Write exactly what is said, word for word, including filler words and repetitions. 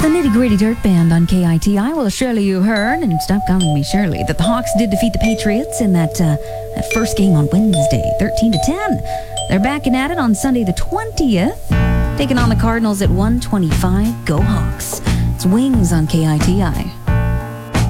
the Nitty Gritty Dirt Band on K I T I. Well, surely you heard, and stop calling me Shirley, that the Hawks did defeat the Patriots in that, uh, that first game on Wednesday, thirteen to ten. They're backing at it on Sunday the twentieth, taking on the Cardinals at one twenty-five. Go Hawks. It's Wings on K I T I.